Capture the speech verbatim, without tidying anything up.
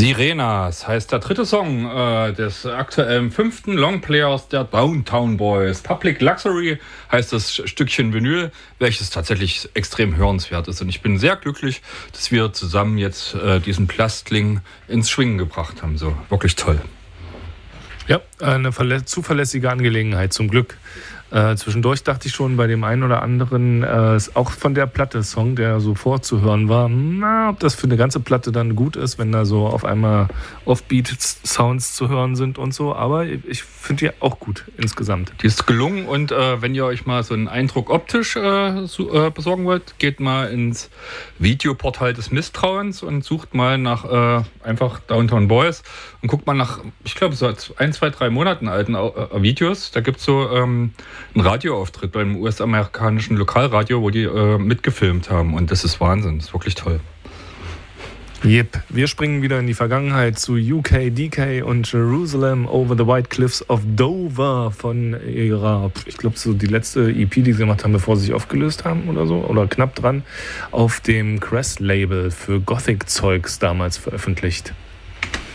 Sirenas heißt der dritte Song äh, des aktuellen fünften Longplayers der Downtown Boys. Public Luxury heißt das Stückchen Vinyl, welches tatsächlich extrem hörenswert ist. Und ich bin sehr glücklich, dass wir zusammen jetzt äh, diesen Plastling ins Schwingen gebracht haben. So, wirklich toll. Ja, eine verlä- zuverlässige Angelegenheit, zum Glück. Äh, zwischendurch dachte ich schon bei dem einen oder anderen, äh, ist auch von der Platte Song, der so vorzuhören war, na, ob das für eine ganze Platte dann gut ist, wenn da so auf einmal Offbeat-Sounds zu hören sind und so. Aber ich finde die auch gut insgesamt. Die ist gelungen und äh, wenn ihr euch mal so einen Eindruck optisch äh, so, äh, besorgen wollt, geht mal ins Videoportal des Misstrauens und sucht mal nach äh, einfach Downtown Boys und guckt mal nach, ich glaube, so ein, zwei, drei Monaten alten äh, Videos. Da gibt es so ähm, einen Radioauftritt beim U S-amerikanischen Lokalradio, wo die äh, mitgefilmt haben. Und das ist Wahnsinn, das ist wirklich toll. Yep, wir springen wieder in die Vergangenheit zu U K, D K und Jerusalem Over the White Cliffs of Dover von ihrer, ich glaube, so die letzte E P, die sie gemacht haben, bevor sie sich aufgelöst haben oder so, oder knapp dran, auf dem Crest-Label für Gothic-Zeugs damals veröffentlicht.